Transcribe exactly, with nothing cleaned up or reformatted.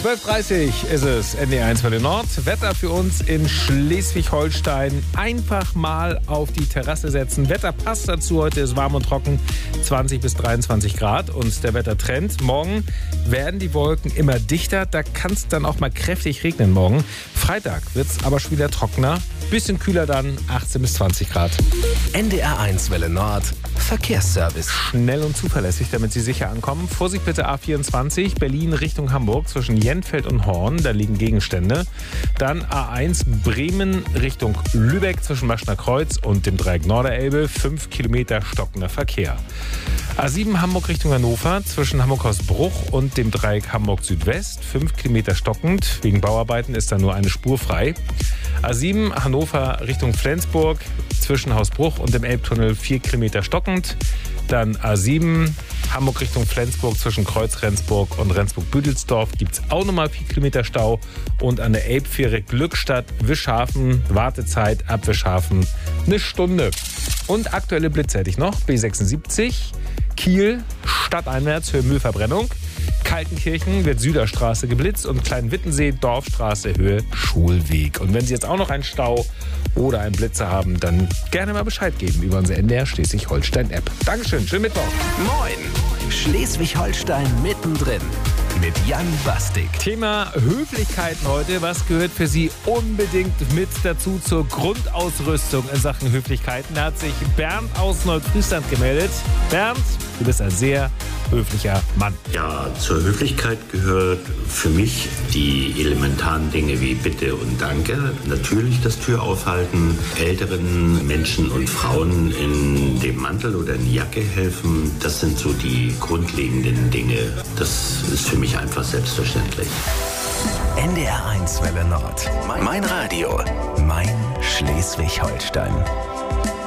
zwölf Uhr dreißig ist es, N D R eins Welle Nord. Wetter für uns in Schleswig-Holstein. Einfach mal auf die Terrasse setzen. Wetter passt dazu. Heute ist warm und trocken, zwanzig bis dreiundzwanzig Grad. Und der Wettertrend: morgen werden die Wolken immer dichter. Da kann es dann auch mal kräftig regnen morgen. Freitag wird es aber schon wieder trockener. Bisschen kühler dann, achtzehn bis zwanzig Grad. N D R eins Welle Nord. Verkehrsservice. Schnell und zuverlässig, damit Sie sicher ankommen. Vorsicht bitte A vierundzwanzig, Berlin Richtung Hamburg, zwischen Jenfeld und Horn, da liegen Gegenstände. Dann A eins, Bremen Richtung Lübeck, zwischen Maschner Kreuz und dem Dreieck Norderelbe, fünf Kilometer stockender Verkehr. A sieben, Hamburg Richtung Hannover, zwischen Hamburg-Hausbruch und dem Dreieck Hamburg Südwest, fünf Kilometer stockend. Wegen Bauarbeiten ist da nur eine Spur frei. A sieben, Hannover Richtung Flensburg, zwischen Hausbruch und dem Elbtunnel, vier Kilometer stockend. Dann A sieben, Hamburg Richtung Flensburg, zwischen Kreuz-Rendsburg und Rendsburg-Büdelsdorf gibt es auch nochmal vier Kilometer Stau. Und an der Elbfähre Glückstadt-Wischhafen, Wartezeit ab Wischhafen eine Stunde. Und aktuelle Blitze hätte ich noch. B sechsundsiebzig, Kiel, stadteinwärts, Höhe Müllverbrennung. Kaltenkirchen wird Süderstraße geblitzt und Kleinwittensee, Dorfstraße, Höhe Schulweg. Und wenn Sie jetzt auch noch einen Stau oder einen Blitzer haben, dann gerne mal Bescheid geben über unsere N D R Schleswig-Holstein-App. Dankeschön, schönen Mittwoch. Moin, Schleswig-Holstein mittendrin mit Jan Bastik. Thema Höflichkeiten heute. Was gehört für Sie unbedingt mit dazu zur Grundausrüstung in Sachen Höflichkeiten? Da hat sich Bernd aus Neufriesland gemeldet. Bernd, du bist ein sehr höflicher Mann. Ja, zur Höflichkeit gehört für mich die elementaren Dinge wie Bitte und Danke. Natürlich das Tür aufhalten, älteren Menschen und Frauen in dem Mantel oder in die Jacke helfen. Das sind so die grundlegenden Dinge. Das ist für mich einfach selbstverständlich. N D R eins Welle Nord. Mein Radio. Mein Schleswig-Holstein.